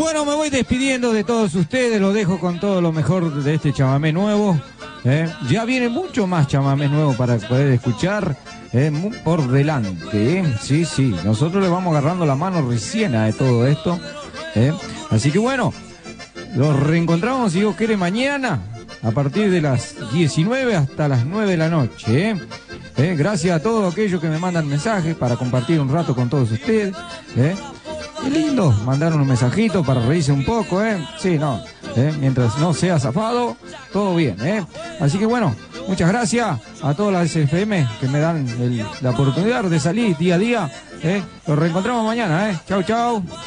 Bueno, me voy despidiendo de todos ustedes, los dejo con todo lo mejor de este chamamé nuevo. Ya viene mucho más chamamé nuevo para poder escuchar por delante. Sí, sí, nosotros le vamos agarrando la mano recién a todo esto. Así que bueno, los reencontramos, si Dios quiere, mañana a partir de las 19 hasta las 9 de la noche. Gracias a todos aquellos que me mandan mensajes para compartir un rato con todos ustedes. Qué lindo mandar un mensajito para reírse un poco. Sí, no. Mientras no sea zafado, todo bien. Así que bueno, muchas gracias a todas las FM que me dan la oportunidad de salir día a día. Los reencontramos mañana. Chau, chau.